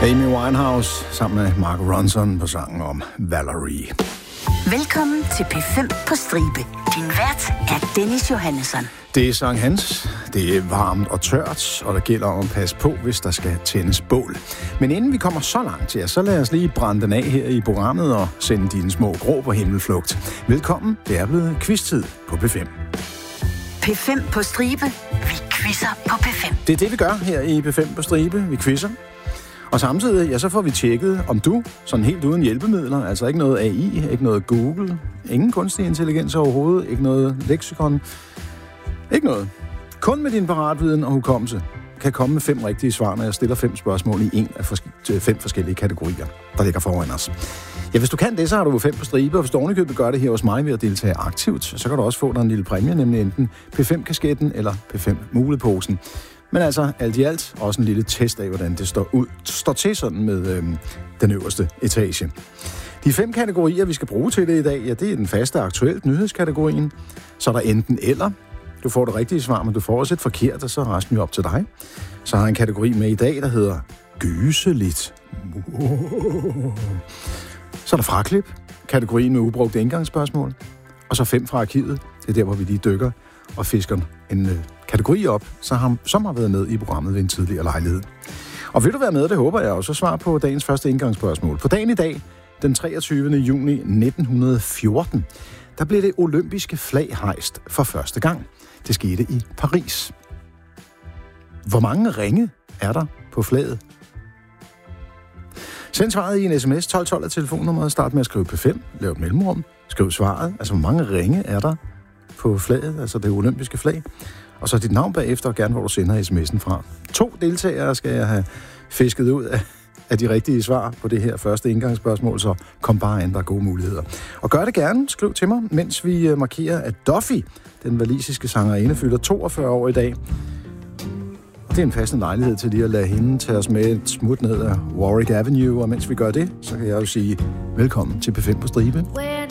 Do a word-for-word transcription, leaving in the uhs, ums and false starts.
Amy Winehouse sammen med Mark Ronson på sangen om Valerie. Velkommen til P fem på stribe. Din vært er Dennis Johannesson. Det er Sankt Hans, det er varmt og tørt, og der gælder om at passe på, hvis der skal tændes bål. Men inden vi kommer så langt til, så lad os lige brænde den af her i programmet og sende dine små grå på himmelflugt. Velkommen, det er blevet quiz-tid på P fem. P fem på stribe. Vi quizzer på P fem. Det er det, vi gør her i P fem på stribe. Vi quizzer. Og samtidig, ja, så får vi tjekket, om du, sådan helt uden hjælpemidler, altså ikke noget A I, ikke noget Google, ingen kunstig intelligens overhovedet, ikke noget leksikon, ikke noget. Kun med din paratviden og hukommelse kan komme med fem rigtige svar, når jeg stiller fem spørgsmål i en af fors- fem forskellige kategorier, der ligger foran os. Ja, hvis du kan det, så har du fem på stribe, og hvis du ovenikøbet gør det her hos mig ved at deltage aktivt, så kan du også få dig en lille præmie, nemlig enten P fem-kasketten eller P fem-muleposen. Men altså, alt i alt, også en lille test af, hvordan det står, ud, står til sådan med øhm, den øverste etage. De fem kategorier, vi skal bruge til det i dag, ja, det er den faste aktuelt nyhedskategorien. Så er der enten eller. Du får det rigtige svar, men du får også et forkert, og så er resten jo op til dig. Så har jeg en kategori med i dag, der hedder gyseligt. Så er der fraklip, kategorien med ubrugte indgangsspørgsmål. Og så fem fra arkivet. Det er der, hvor vi lige dykker og fisker en øh, kategori op, så har, som har været med i programmet ved en tidligere lejlighed. Og vil du være med, det håber jeg også, svar på dagens første indgangsspørgsmål. På dagen i dag, den treogtyvende juni nitten fjorten, der blev det olympiske flag hejst for første gang. Det skete i Paris. Hvor mange ringe er der på flaget? Send svaret i en sms tolv tolv af telefonnummeret. Start med at skrive P fem. Lav et mellemrum. Skriv svaret. Altså, hvor mange ringe er der på flaget, altså det olympiske flag. Og så dit navn bagefter, og gerne hvor du sender sms'en fra. To deltagere skal jeg have fisket ud af, af de rigtige svar på det her første indgangsspørgsmål, så kom bare an, der er gode muligheder. Og gør det gerne. Skriv til mig, mens vi markerer, at Duffy, den walisiske sangerinde, fylder toogfyrre år i dag. Og det er en passende lejlighed til lige at lade hende tage os med et smut ned af Warwick Avenue, og mens vi gør det, så kan jeg jo sige velkommen til P fem på stribe.